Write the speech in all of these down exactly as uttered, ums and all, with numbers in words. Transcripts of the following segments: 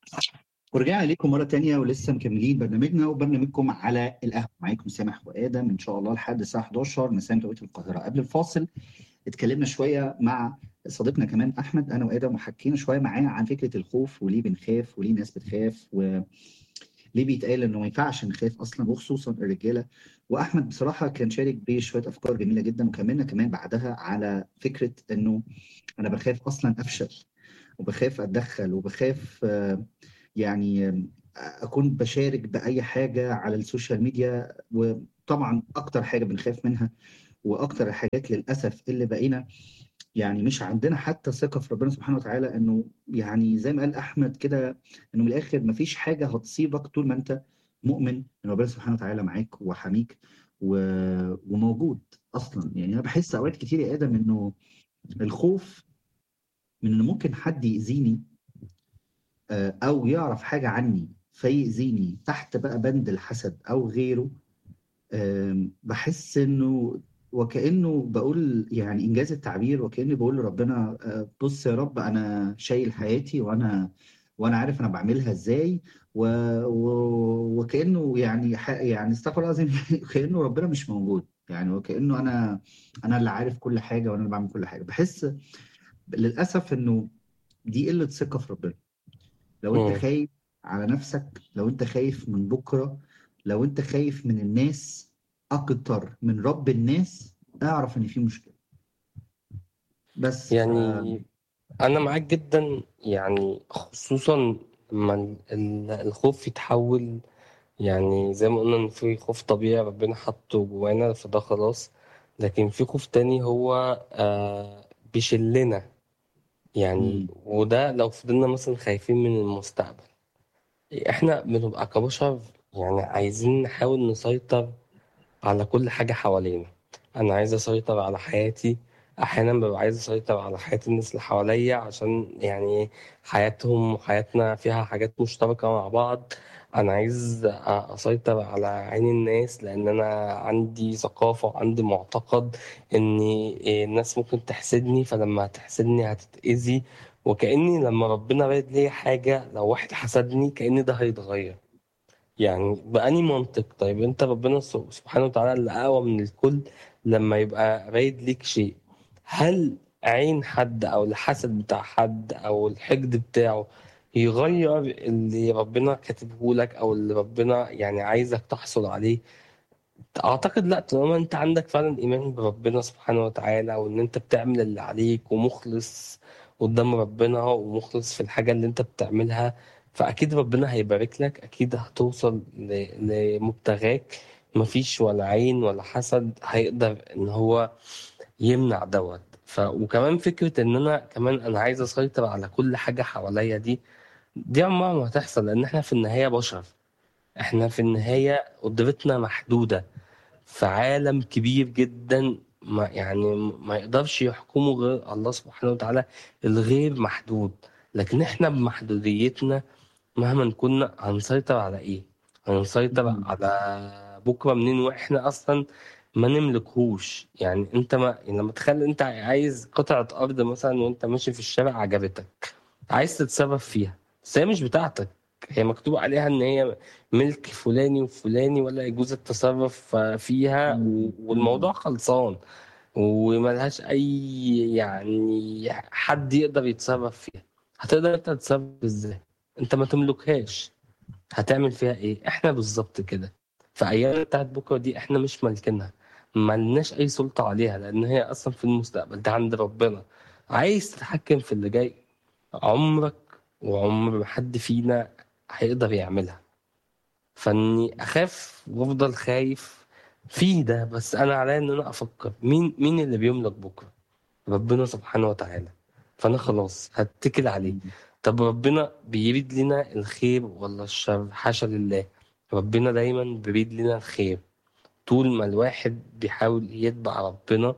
ورجعنا لكم مرة تانية ولسه مكملين برنامجنا وبرنامجكم على القهوة. معاكم سامح وآدم إن شاء الله لحد الساعة حداشر مساء توقيت القاهرة. قبل الفاصل اتكلمنا شوية مع صديقنا كمان أحمد، أنا وآدم، وحكينا شوية معاه عن فكرة الخوف وليه بنخاف وليه ناس بتخاف وليه بيتقال إنه ما ينفعش نخاف أصلا وخصوصا الرجالة. وأحمد بصراحة كان شارك بيه شوية أفكار جميلة جدا، وكملنا كمان بعدها على فكرة إنه أنا بخاف أصلا أفشل وبخاف أتدخل وبخاف آه، يعني آم، أكون بشارك بأي حاجة على السوشيال ميديا. وطبعا أكتر حاجة بنخاف منها وأكتر الحاجات للأسف اللي بقينا يعني مش عندنا حتى ثقة في ربنا سبحانه وتعالى، إنه يعني زي ما قال أحمد كده، إنه من الآخر مفيش حاجة هتصيبك طول ما أنت مؤمن إن ربنا سبحانه وتعالى معاك وحميك و... وموجود أصلا. يعني أنا بحس أوقات كتير يا آدم إنه الخوف من إن ممكن حد يأذيني آه، او يعرف حاجه عني فيأذيني تحت بقى بند الحسد او غيره. آم، بحس انه وكأنه بقول يعني انجاز التعبير، وكأني بقول لربنا آه، بص يا رب انا شايل حياتي وانا وانا عارف انا بعملها ازاي و... و... وكأنه يعني ح... يعني استغفر الله العظيم كأنه ربنا مش موجود، يعني وكأنه انا انا اللي عارف كل حاجه وانا اللي بعمل كل حاجه. بحس للاسف انه دي قله ثقه في ربنا. لو انت مم. خايف على نفسك، لو انت خايف من بكرة، لو انت خايف من الناس اكتر من رب الناس، اعرف ان في مشكلة. بس ف يعني أنا معاك جدا، يعني خصوصا لما ال- ال- الخوف يتحول. يعني زي ما قلنا إن في خوف طبيعي ربنا حطه جوانا فده خلاص، لكن في خوف تاني هو آه بيشلنا. يعني مم. وده لو فضلنا مثلا خايفين من المستقبل، احنا بنبقى كبشر يعني عايزين نحاول نسيطر على كل حاجة حوالينا. أنا عايز أسيطر على حياتي، أحيانا ببقى عايز أسيطر على حياة الناس اللي حواليا عشان يعني حياتهم وحياتنا فيها حاجات مشتركة مع بعض. أنا عايز أ- أسيطر على عين الناس لأن أنا عندي ثقافة وعندي معتقد إن الناس ممكن تحسدني، فلما هتحسدني هتتأذي. وكأني لما ربنا رايد لي حاجة، لو واحد حسدني كأن ده هيتغير. يعني بأني منطق؟ طيب انت ربنا س- سبحانه وتعالى اللي أقوى من الكل، لما يبقى رايد ليك شيء، هل عين حد أو الحسد بتاع حد أو الحقد بتاعه يغير اللي ربنا كاتبه لك أو اللي ربنا يعني عايزك تحصل عليه؟ اعتقد لا، طالما انت عندك فعلا ايمان بربنا سبحانه وتعالى وان انت بتعمل اللي عليك ومخلص قدام ربنا ومخلص في الحاجة اللي انت بتعملها، فاكيد ربنا هيبارك لك، اكيد هتوصل ل- لمبتغاك. مفيش ولا عين ولا حسد هيقدر ان هو يمنع دوت. ف وكمان فكرة ان انا كمان انا عايز اسيطر على كل حاجة حواليا، دي دي عمرها ما هتحصل لان احنا في النهاية بشر. احنا في النهاية قدرتنا محدودة في عالم كبير جدا، ما يعني ما يقدرش يحكمه غير الله سبحانه وتعالى، الغير محدود. لكن احنا بمحدوديتنا مهما كنا هنسيطر على ايه؟ هنسيطر مم. على بكرة منين واحنا اصلا ما نملكهوش؟ يعني انت ما يعني لما تخيل انت عايز قطعة ارض مثلا وانت ماشي في الشارع عجبتك، عايز تتصرف فيها بس هي مش بتاعتك، هي مكتوب عليها ان هي ملك فلاني وفلاني ولا يجوز التصرف فيها و- مم. والموضوع مم. خلصان وملهاش اي يعني حد يقدر يتصرف فيها. هتقدر انت تتصرف ازاي؟ انت ما تملكهاش، هتعمل فيها ايه؟ احنا بالظبط كده. فايام بتاعت بكره دي احنا مش مالكينها، ما لناش اي سلطة عليها لان هي اصلا في المستقبل ده عند ربنا. عايز تتحكم في اللي جاي؟ عمرك وعمر ما حد فينا هيقدر يعملها. فاني اخاف وافضل خايف في ده، بس انا عليا ان انا افكر مين مين اللي بيملك بكره؟ ربنا سبحانه وتعالى. فانا خلاص هتكل عليه. مم. طب ربنا بيريد لنا الخير ولا الشر؟ حاشا لله، ربنا دايما بيريد لنا الخير. طول ما الواحد بيحاول يتبع ربنا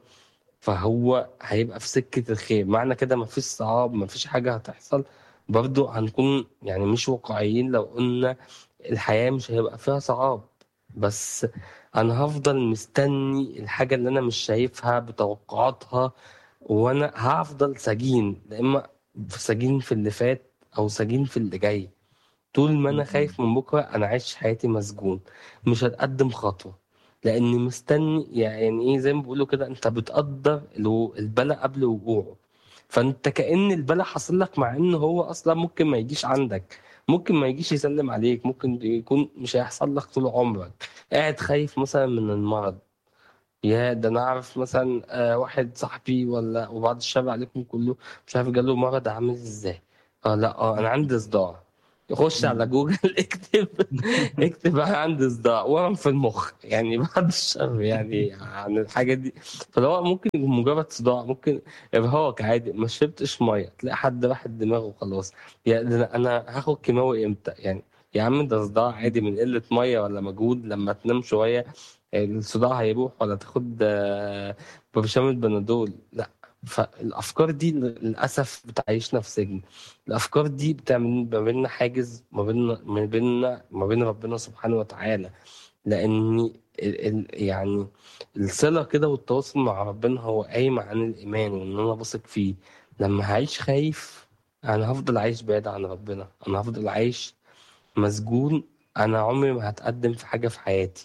فهو هيبقى في سكة الخير. معنى كده مفيش صعاب، مفيش حاجة هتحصل. برضو هنكون يعني مش واقعيين لو قلنا الحياة مش هيبقى فيها صعاب. بس أنا هفضل مستني الحاجة اللي أنا مش شايفها بتوقعاتها، وأنا هفضل سجين، لا إما سجين في اللي فات أو سجين في اللي جاي. طول ما انا مم. خايف من بكره انا عايش حياتي مسجون، مش هتقدم خطوه، لاني مستني. يعني ايه زي ما بيقولوا كده، انت بتقدر الو- البلاء قبل وقوعه. فانت كأن البلاء حاصل لك، مع ان هو اصلا ممكن ما يجيش عندك، ممكن ما يجيش يسلم عليك، ممكن يكون مش هيحصل لك طول عمرك. قاعد خايف مثلا من المرض. يا ده انا اعرف مثلا آه، واحد صاحبي ولا، وبعد الشر عليكم كله، مش عارف جاله مرض عامل ازاي. اه لا اه انا عندي صداع. يخش على مم. جوجل اكتب اكتب انا عندي صداع ورم في المخ، يعني بعد الشر يعني عن الحاجات دي. فلو ممكن يكون مجرد صداع، ممكن ارهاق عادي، ما شربتش ميه تلاقي حد راح دماغه خلاص. يعني ده انا أنا هاخد كيماوي امتى يعني؟ يا عم ده صداع عادي من قلة ميه ولا مجهود، لما تنام شوية الصداع هيروح، ولا تاخد آه، برشامة بنادول، لا. فالافكار دي للاسف بتعيشنا في سجن. الافكار دي بتعمل ما بيننا حاجز، ما بيننا ما بيننا ما بين ربنا سبحانه وتعالى. لان ال ال يعني الصله كده والتواصل مع ربنا هو قايم عن الايمان، وان انا بثق فيه. لما هعيش خايف انا هفضل عايش بعيد عن ربنا، انا هفضل عايش مسجون، انا عمري ما هتقدم في حاجه في حياتي.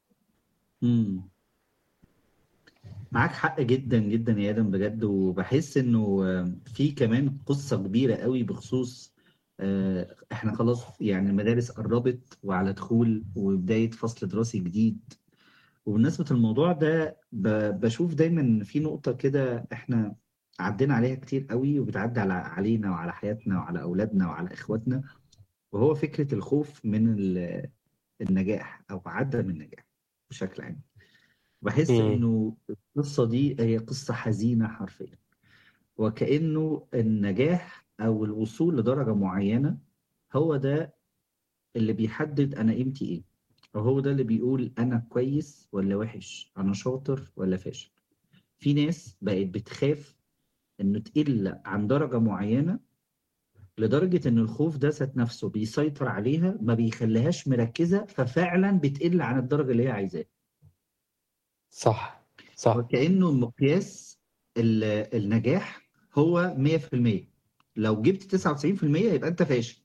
مم. معاك حق جدا جدا يا ادم بجد. وبحس انه آه، في كمان قصه كبيره قوي بخصوص آه، احنا خلاص يعني المدارس قربت وعلى دخول وبدايه فصل دراسي جديد. وبمناسبه الموضوع ده ب- بشوف دايما إن في نقطه كده احنا عدينا عليها كتير قوي وبتعدي على علينا وعلى حياتنا وعلى اولادنا وعلى اخواتنا. وهو فكره الخوف من ال- النجاح او عدم النجاح بشكل عام. بحس امم. انه القصه دي هي قصه حزينه حرفيا. وكانه النجاح او الوصول لدرجه معينه هو ده اللي بيحدد انا قيمتي ايه، او هو ده اللي بيقول انا كويس ولا وحش، انا شاطر ولا فاشل. في ناس بقت بتخاف انه تقل عن درجه معينه، لدرجه ان الخوف ده ذات نفسه بيسيطر عليها، ما بيخليهاش مركزه، ففعلا بتقل عن الدرجه اللي هي عايزاها. صح. صح. وكأنه مقياس ال- النجاح هو مية في المية. لو جبت تسعة وتسعين في المية يبقى انت فاشل.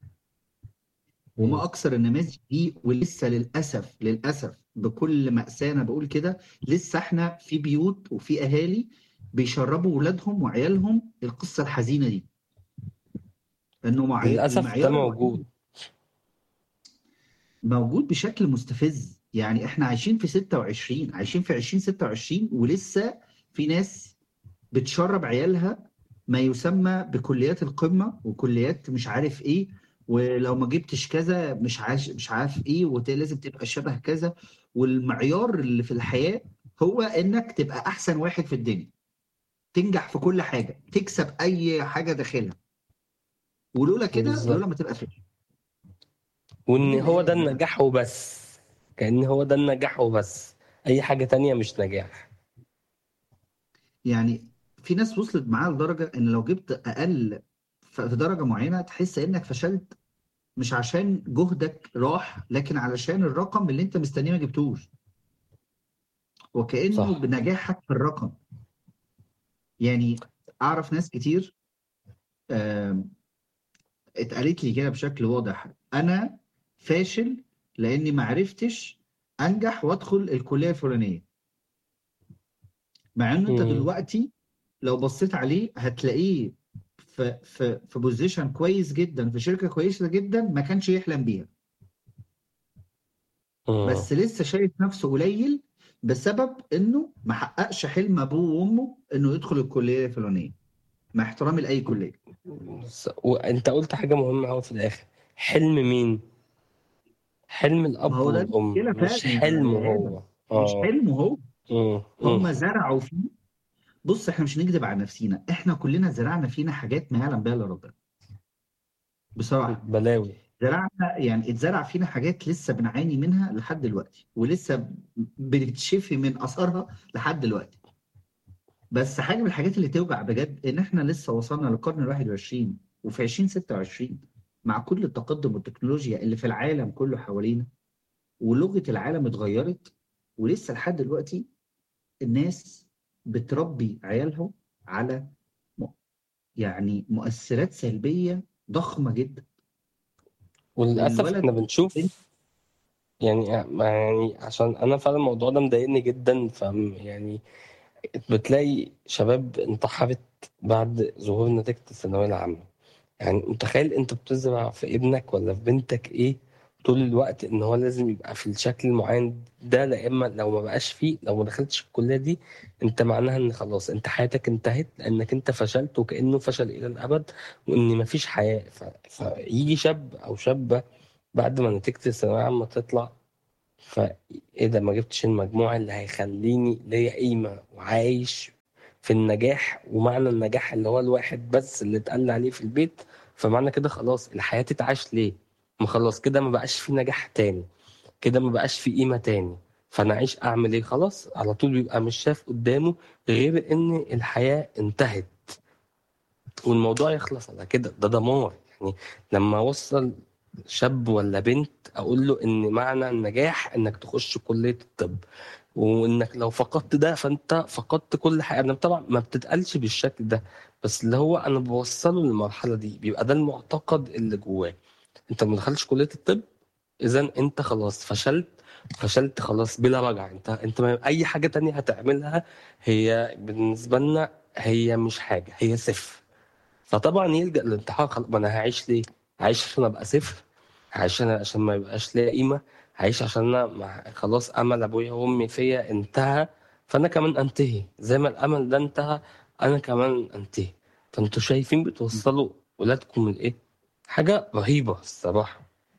وما مم. اكثر النماذج دي. ولسه للاسف للاسف بكل مأساة انا بقول كده، لسه احنا في بيوت وفي اهالي بيشربوا ولادهم وعيالهم القصة الحزينة دي، انه معي- للأسف ده المعيار موجود. الوحيد موجود بشكل مستفز. يعني احنا عايشين في ستة وعشرين، عايشين في ألفين وستة وعشرين، ولسه في ناس بتشرب عيالها ما يسمى بكليات القمة وكليات مش عارف ايه. ولو ما جبتش كذا مش عاش مش عارف ايه، ولازم تبقى شبه كذا. والمعيار اللي في الحياة هو انك تبقى احسن واحد في الدنيا، تنجح في كل حاجة، تكسب اي حاجة داخلها. ولولا كده، بالظبط. لولا ما تبقى فاشل. مين وإن اللي هو قال ده ان ده؟ النجاح وبس. كأن هو ده النجاح وبس، أي حاجة تانية مش نجاح. يعني في ناس وصلت معاها لدرجة ان لو جبت اقل ف- في درجة معينة تحس انك فشلت، مش عشان جهدك راح، لكن علشان الرقم اللي انت مستنيه ما جبتوش. وكأنه صح. بنجاحك في الرقم. يعني اعرف ناس كتير آم، اتقالت لي كده بشكل واضح: انا فاشل لاني ما عرفتش انجح وادخل الكلية الفلانية. مع ان انت مم. دلوقتي لو بصيت عليه هتلاقيه في في في بوزيشن كويس جدا في شركة كويسة جدا ما كانش يحلم بيها. مم. بس لسه شايف نفسه قليل بسبب انه ما حققش حلم ابوه وامه انه يدخل الكليه الفلانيه، مع احترامي لاي كليه. بس- وأنت قلت حاجة مهمة أوي في الآخر. حلم مين؟ حلم ما الأب هو ده والأم، المشكله مش فعلا يا حلمه يا ادم. هو. مش اه. حلمه هو، مم. مم. هم زرعوا فيه. بص احنا مش نكذب على نفسينا، احنا كلنا زرعنا فينا حاجات ما يعلم بها الا ربنا بصراحه. بلاوي. زرعنا يعني اتزرع فينا حاجات لسه بنعاني منها لحد دلوقتي، ولسه بنكتشف من اثارها لحد دلوقتي. بس حاجه من الحاجات اللي توجع بجد ان احنا لسه وصلنا للقرن ال الواحد والعشرين وفي ألفين وستة وعشرين، مع كل التقدم والتكنولوجيا اللي في العالم كله حوالينا، ولغه العالم اتغيرت، ولسه لحد دلوقتي الناس بتربي عيالهم على م- يعني مؤثرات سلبيه ضخمه جدا. وللاسف والولد احنا والبنت. بنشوف يعني يعني عشان انا فعلا الموضوع ده مضايقني جدا. ف يعني بتلاقي شباب انتحرت بعد ظهور نتيجة الثانوية العامة. يعني متخيل انت بتزرع في ابنك ولا في بنتك ايه طول الوقت؟ ان هو لازم يبقى في الشكل المعين ده، لا اما لو ما بقاش فيه، لو ما دخلتش الكلية دي انت معناها ان خلاص انت حياتك انتهت، لانك انت فشلت وكأنه فشل الى الابد، وان مفيش حياة. ف... فيجي شاب او شابة بعد ما نتيجة الثانوية العامة تطلع، فايه ده؟ ما جبتش المجموع اللي هيخليني ليا قيمة وعايش في النجاح، ومعنى النجاح اللي هو الواحد بس اللي اتقال عليه في البيت، فمعنى كده خلاص الحياة تتعاش ليه؟ ما خلاص كده ما بقاش في نجاح تاني، كده ما بقاش في قيمة تاني. فانا اعيش اعمل ايه؟ خلاص على طول بيبقى مش شايف قدامه غير ان الحياة انتهت، والموضوع يخلص على كده. ده دمار يعني. لما اوصل شاب ولا بنت اقول له ان معنى النجاح انك تخش كلية الطب، وانك لو فقدت ده فانت فقدت كل حاجة. انا طبعا ما بتتقالش بالشكل ده، بس اللي هو انا بوصله للمرحلة دي، بيبقى ده المعتقد اللي جواه. انت ما دخلتش كلية الطب، اذا انت خلاص فشلت. فشلت خلاص بلا رجعة. انت انت ما اي حاجة تانية هتعملها هي بالنسبة لنا هي مش حاجة، هي صفر. فطبعا يلجأ للانتحار. خلاص، ما انا هعيش ليه؟ هعيش عشان ابقى صفر؟ هعيش انا عشان ما يبقاش ليا قيمه؟ هعيش عشان انا مع- خلاص امل ابويا وامي فيا انتهى، فانا كمان انتهي زي ما الامل ده انتهى، انا كمان انتهي. فانتوا شايفين بتوصلوا ولادكم لايه؟ حاجه رهيبه الصراحه.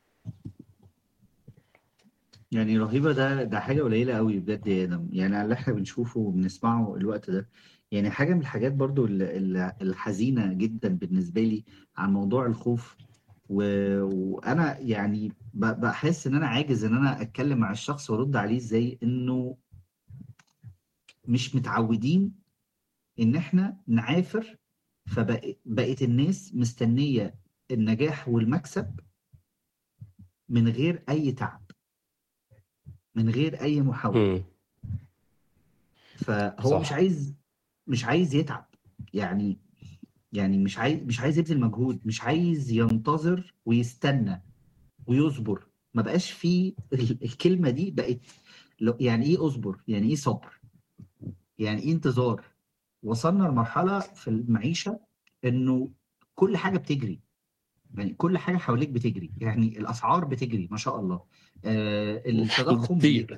يعني رهيبة، ده ده حاجة قليلة قوي بجد يا آدم، يعني على اللي احنا بنشوفه وبنسمعه الوقت ده. يعني حاجة من الحاجات برضو ال- ال- الحزينة جدا بالنسبة لي عن موضوع الخوف. و... وأنا يعني ب- بحس إن أنا عاجز إن أنا أتكلم مع الشخص وأرد عليه إزاي، إنه مش متعودين إن احنا نعافر. فبقت الناس مستنية النجاح والمكسب من غير أي تعب، من غير أي محاولة. امم. فهو مش صح. عايز مش عايز يتعب. يعني يعني مش عايز مش عايز يبذل مجهود، مش عايز ينتظر ويستنى ويصبر. ما بقاش فيه ال- الكلمة دي بقت. لو- يعني ايه اصبر؟ يعني ايه صبر؟ يعني ايه انتظار؟ وصلنا لمرحلة في المعيشة انه كل حاجة بتجري. يعني كل حاجة حواليك بتجري، يعني الأسعار بتجري ما شاء الله. آه التضخم بكتير. بيجري.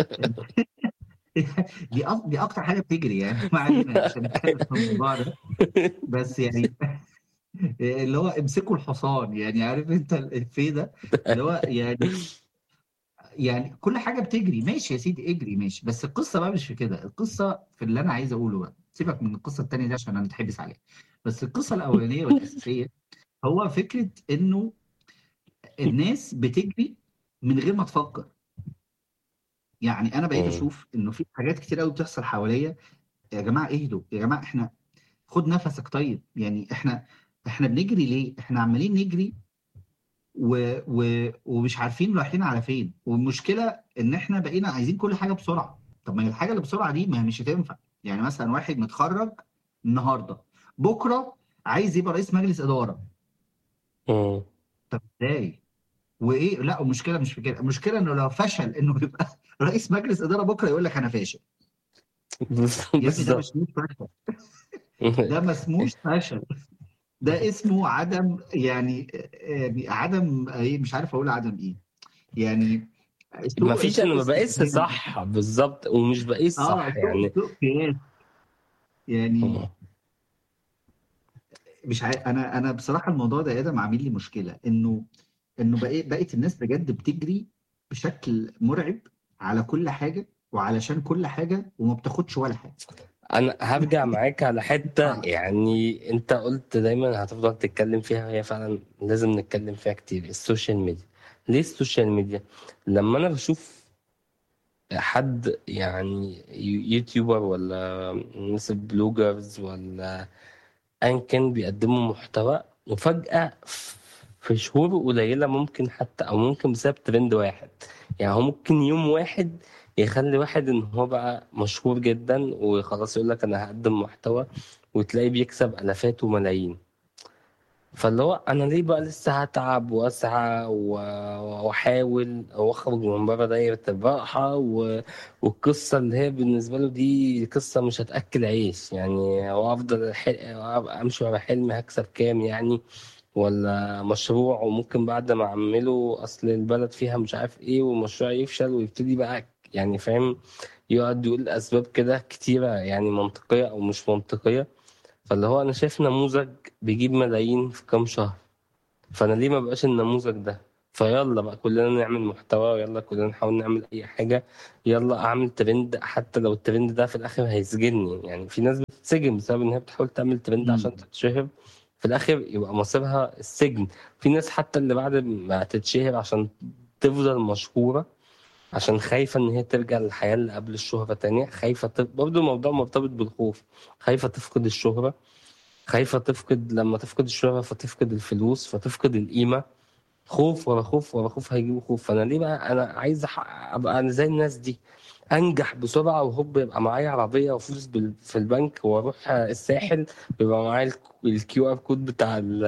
دي أك- دي أكتر حاجة بتجري يعني. ما علينا، مش هنتكلم في الموضوع ده. بس يعني اللي هو امسكوا الحصان، يعني عارف انت الإفيه ده؟ اللي هو يعني يعني كل حاجه بتجري ماشي يا سيدي، اجري ماشي. بس القصه بقى مش في كده، القصه في اللي انا عايز اقوله بقى. سيبك من القصه التانيه دي عشان هنتحبس عليها. بس القصه الاولانيه والاساسيه هو فكره انه الناس بتجري من غير ما تفكر. يعني انا بقيت امم. اشوف انه في حاجات كتير قوي بتحصل حواليا. يا جماعه اهدوا، يا جماعه احنا خد نفسك طيب. يعني احنا احنا بنجري ليه؟ احنا عمالين نجري و... و... ومش عارفين رايحين على فين. والمشكله ان احنا بقينا عايزين كل حاجه بسرعه. طب ما هي الحاجه اللي بسرعه دي ما هي مش هتنفع. يعني مثلا واحد متخرج النهارده، بكره عايز يبقى رئيس مجلس اداره. امم. طب ازاي؟ وايه؟ لا، المشكله مش في كده. المشكله انه لو فشل انه يبقى رئيس مجلس اداره بكره يقول لك انا فاشل. يا ابني ده مش بالظبط. اسمه فشل، ده ما اسموش فشل. ده اسمه عدم يعني يعني عدم ايه، مش عارف اقول عدم ايه. يعني ما سوء فيش، انا سوء ما بقيس استخدام. صح بالظبط، ومش بقيس اه صح سوء يعني. سوء قياس. يعني مم. مش عارف. انا انا بصراحه الموضوع ده يا ادم عامل لي مشكله، انه انه بقيت بقيت الناس بجد بتجري بشكل مرعب على كل حاجه وعلشان كل حاجه، وما بتاخدش ولا حاجه. انا هرجع معاك على حتة، آه. يعني انت قلت دايما هتفضل تتكلم فيها، وهي فعلا لازم نتكلم فيها كتير: السوشيال ميديا. ليه السوشيال ميديا؟ لما انا بشوف حد يعني يوتيوبر ولا ناس بلوجرز ولا ايا كان بيقدموا محتوى، وفجأة في شهور قليلة ممكن حتى، او ممكن بسبب ترند واحد، يعني هو ممكن يوم واحد يخلي واحد ان هو بقى مشهور جدا وخلاص يقول لك انا هقدم محتوى، وتلاقيه بيكسب الافات وملايين. فاللي هو انا ليه بقى لسه هتعب واسعى و- واحاول واخرج من بره دايره الراحه و... والقصه اللي هي بالنسبه له دي قصه مش هتاكل عيش يعني. وافضل حل... امشي ورا حلمي هكسب كام يعني، ولا مشروع وممكن بعد ما اعمله اصل البلد فيها مش عارف ايه والمشروع يفشل ويبتدي بقى يعني فاهم، يقعد يقول اسباب كده كتيره يعني منطقيه او مش منطقيه. فاللي هو انا شايف نموذج بيجيب ملايين في كام شهر، فانا ليه ما بقاش النموذج ده؟ فيلا بقى كلنا نعمل محتوى، يلا كلنا نحاول نعمل اي حاجه، يلا اعمل ترند حتى لو الترند ده في الاخر هيسجنني. يعني في ناس بتتسجن بسبب ان هي بتحاول تعمل ترند عشان امم. تتشهر، في الاخر يبقى مصيرها السجن. في ناس حتى اللي بعد ما تتشهر عشان تفضل مشهوره، عشان خايفة إن هي ترجع للحياة اللي قبل الشهرة تانية، خايفة تف... برضه الموضوع مرتبط بالخوف، خايفة تفقد الشهرة، خايفة تفقد لما تفقد الشهرة فتفقد الفلوس فتفقد القيمة. خوف ورا خوف ورا خوف هيجيبوا خوف. فأنا ليه بقى أنا عايز أح- أبقى أنا زي الناس دي، أنجح بسرعة وهوب يبقى معايا عربية وفلوس بال- في البنك وأروح الساحل، بيبقى معايا الكيو ار كود بتاع ال-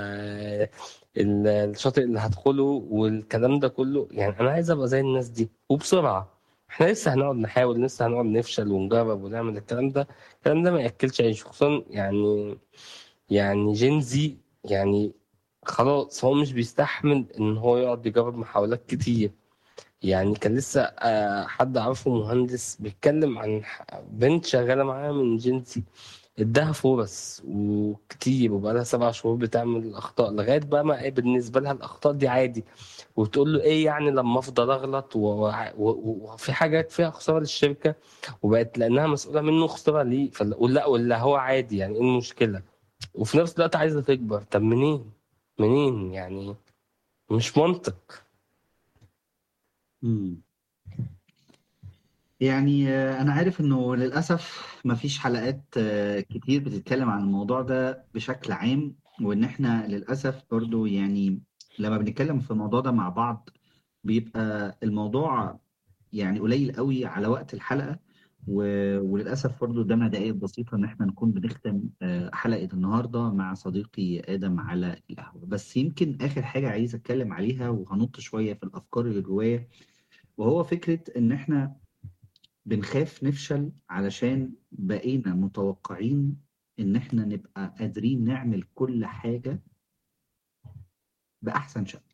ال- الشاطئ اللي هدخله والكلام ده كله. يعني أنا عايز أبقى زي الناس دي وبسرعة. احنا لسه هنقعد نحاول، لسه هنقعد نفشل ونجرب ونعمل الكلام ده. الكلام ده ما ياكلش عيش، خصوصا يعني يعني جينزي يعني خلاص هو مش بيستحمل ان هو يقعد يجرب محاولات كتير. يعني كان لسه آه، حد عارفه مهندس بيتكلم عن ح- بنت شغالة معاه من جينزي، اداها فرص وكتير وبقالها سبع شهور بتعمل اخطاء لغايه بقى ما إيه بالنسبه لها الاخطاء دي عادي. وتقول له ايه يعني لما افضل اغلط و- و- و- وفي حاجات فيها خساره للشركه، وبقت لانها مسؤوله منه خساره ليه. فلا ولا ولا هو عادي يعني ايه المشكله؟ وفي نفس الوقت عايزة تكبر. طب منين؟ منين يعني؟ مش منطق. امم. يعني آه، انا عارف انه للاسف مفيش حلقات آه، كتير بتتكلم عن الموضوع ده بشكل عام، وان احنا للاسف برضو يعني لما بنتكلم في الموضوع ده مع بعض بيبقى الموضوع يعني قليل قوي على وقت الحلقة. و... وللأسف برضو قدامنا دقايق بسيطة إن إحنا نكون بنختم آه، حلقة النهاردة مع صديقي آدم على القهوة. بس يمكن آخر حاجة عايز أتكلم عليها وهنط شوية في الأفكار اللي جوايا، وهو فكرة إن إحنا بنخاف نفشل علشان بقينا متوقعين إن إحنا نبقى قادرين نعمل كل حاجة بأحسن شكل.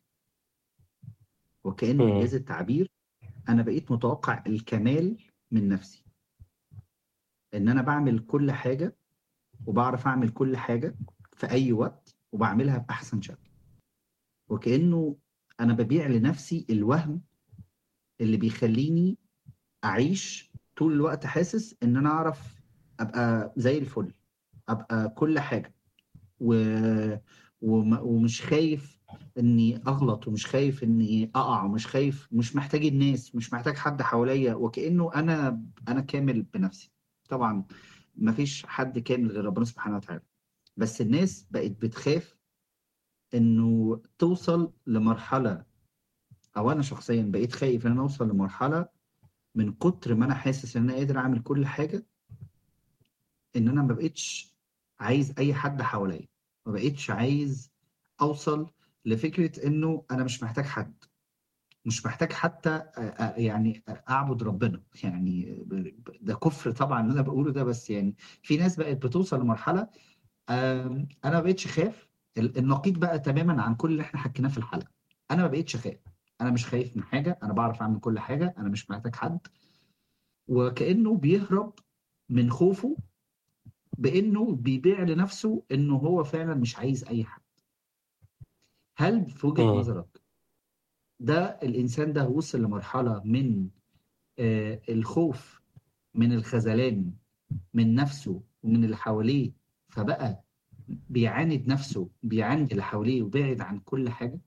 وكأنه مم. إنجاز التعبير، أنا بقيت متوقع الكمال من نفسي، إن أنا بعمل كل حاجة وبعرف أعمل كل حاجة في أي وقت وبعملها بأحسن شكل. وكأنه أنا ببيع لنفسي الوهم اللي بيخليني أعيش طول الوقت حاسس إن أنا أعرف أبقى زي الفل، أبقى كل حاجة و... وم... ومش خايف إني أغلط، ومش خايف إني أقع، ومش خايف، مش محتاج الناس، مش محتاج حد حواليا، وكأنه أنا أنا كامل بنفسي. طبعا مفيش حد كامل غير ربنا سبحانه وتعالى، بس الناس بقت بتخاف انه توصل لمرحلة، او انا شخصيا بقيت خايف ان انا اوصل لمرحلة من كتر ما انا حاسس ان انا قادر اعمل كل حاجة، ان انا ما بقيتش عايز اي حد حواليا، ما بقيتش عايز اوصل لفكرة انه انا مش محتاج حد، مش محتاج حتى أ- أ- يعني اعبد ربنا. يعني ده كفر طبعا اللي انا بقوله ده، بس يعني في ناس بقت بتوصل لمرحلة. آم، انا ما بقتش خاف. ال- النقيض بقى تماما عن كل اللي احنا حكيناه في الحلقه. انا ما بقتش خايف، انا مش خايف من حاجه، انا بعرف اعمل كل حاجه، انا مش محتاج حد. وكانه بيهرب من خوفه بانه بيبيع لنفسه انه هو فعلا مش عايز اي حد. هل في وجهه مم. نظرك ده الانسان ده وصل لمرحله من آه، الخوف من الخذلان من نفسه ومن اللي حواليه، فبقى بيعاند نفسه، بيعاند اللي حواليه، وبعد عن كل حاجه؟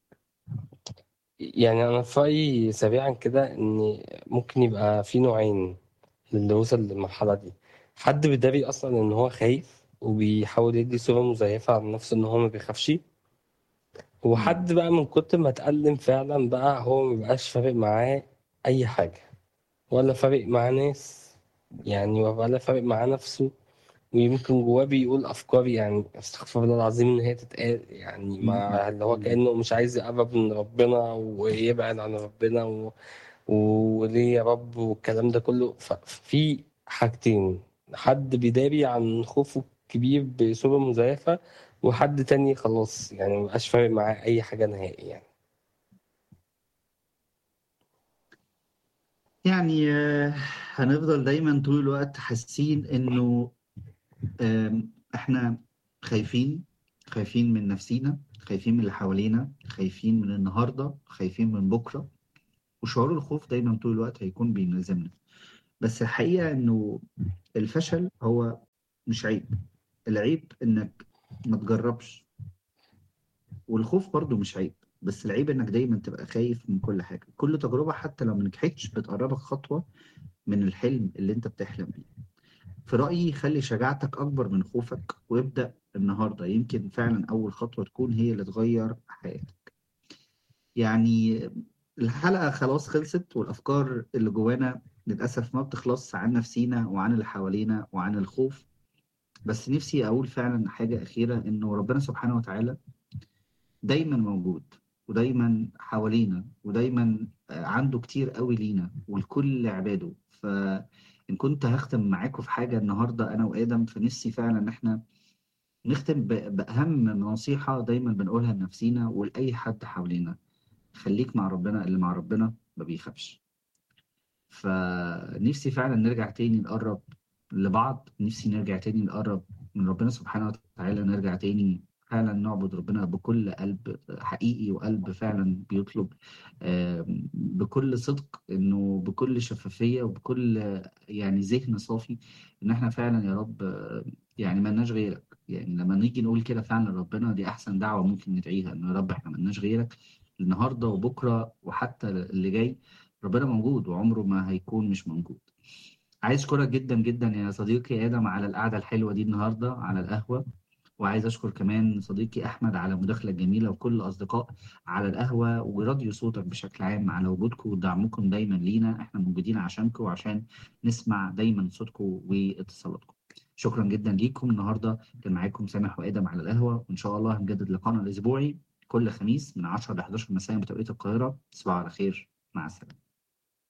يعني أنا في رأيي سريعا كده إن ممكن يبقى في نوعين اللي وصل للمرحلة دي. حد بيداري أصلا إن هو خايف وبيحاول يدي صورة مزيفة عن نفسه إن هو ما بيخافش، مم. وحد بقى من كتر ما اتألم فعلا بقى هو مبقاش فارق معاه أي حاجة، ولا فارق معاه ناس يعني، ولا فارق معاه نفسه، ويمكن جواه بيقول افكار يعني استغفر الله العظيم ان هي تتقال، يعني مم. ما اللي هو مم. كانه مش عايز يقرب من ربنا ويبعد عن ربنا و... وليه يا رب والكلام ده كله. ففي حاجتين: حد بيداري عن خوفه الكبير بصورة مزيفة، وحد تاني خلاص يعني مبقاش فارق معاه أي حاجة نهائي يعني. يعني آه، هنفضل دايما طول الوقت حاسين انه آم، احنا خايفين، خايفين من نفسينا، خايفين من اللي حوالينا، خايفين من النهارده، خايفين من بكره. وشعور الخوف دايما طول الوقت هيكون بيلازمنا. بس الحقيقه انه الفشل هو مش عيب. العيب انك ما تجربش. والخوف برضو مش عيب، بس العيب انك دايما تبقى خايف من كل حاجه. كل تجربه حتى لو ما نجحتش بتقربك خطوه من الحلم اللي انت بتحلم بيه. في رأيي خلي شجاعتك أكبر من خوفك، وابدأ النهاردة. يمكن فعلا أول خطوة تكون هي اللي تغير حياتك. يعني الحلقة خلاص خلصت، والأفكار اللي جوانا للأسف ما بتخلص عن نفسينا وعن اللي حوالينا وعن الخوف. بس نفسي أقول فعلا حاجة أخيرة، إنه ربنا سبحانه وتعالى دايما موجود، ودايما حوالينا، ودايما آه، عنده كتير قوي لينا ولكل عباده. فإن كنت هختم معاكم في حاجة النهاردة أنا وآدم، فنفسي فعلا إن إحنا نختم ب- بأهم نصيحة دايما بنقولها لنفسينا ولأي حد حوالينا: خليك مع ربنا، اللي مع ربنا ما بيخافش. فنفسي فعلا نرجع تاني نقرب لبعض، نفسي نرجع تاني نقرب من ربنا سبحانه وتعالى، نرجع تاني فعلا نعبد ربنا بكل قلب حقيقي، وقلب فعلا بيطلب آم، بكل صدق، انه بكل شفافية وبكل آه، يعني ذهن صافي، ان احنا فعلا يا رب آه، يعني ما لناش غيرك. يعني لما نيجي نقول كده فعلا ربنا، دي احسن دعوة ممكن ندعيها، ان يا رب احنا ما لناش غيرك النهارده وبكره وحتى اللي جاي. ربنا موجود وعمره ما هيكون مش موجود. عايز اشكرك جدا جدا يا صديقي ادم على القعده الحلوه دي النهارده على القهوه. وعايز اشكر كمان صديقي احمد على المداخله الجميله، وكل الاصدقاء على القهوه وراديو صوتك بشكل عام على وجودكم ودعمكم دايما لينا. احنا موجودين عشانكم وعشان نسمع دايما صوتكم واتصالاتكم. شكرا جدا ليكم. النهارده كان معاكم سامح وادم على القهوه، وان شاء الله هنجدد لقائنا الاسبوعي كل خميس من عشرة ل حداشر مساء بتوقيت القاهره. تصبحوا على خير، مع السلامه.